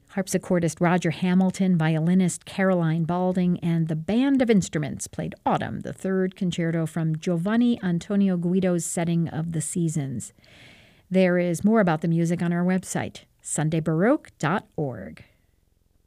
Harpsichordist Roger Hamilton, violinist Caroline Balding, and the Band of Instruments played Autumn, the third concerto from Giovanni Antonio Guido's setting of the Seasons. There is more about the music on our website, sundaybaroque.org.